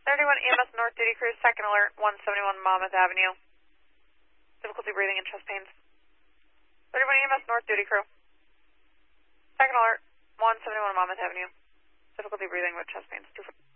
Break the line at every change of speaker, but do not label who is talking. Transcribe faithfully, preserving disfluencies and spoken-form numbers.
thirty-one E M S North Duty Crew, second alert, one seventy-one Monmouth Avenue. Difficulty breathing and chest pains. thirty-one E M S North Duty Crew. Second alert, one seventy-one Monmouth Avenue. Difficulty breathing with chest pains. two